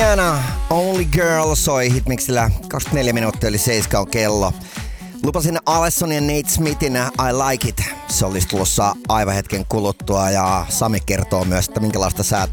Rihanna, Only Girl soi hitmixillä 24 minuuttia eli 7 on kello. Lupasin Alesson ja Nate Smithin I Like It. Se olisi tulossa aivan hetken kuluttua ja Sami kertoo myös, että minkälaista säätöä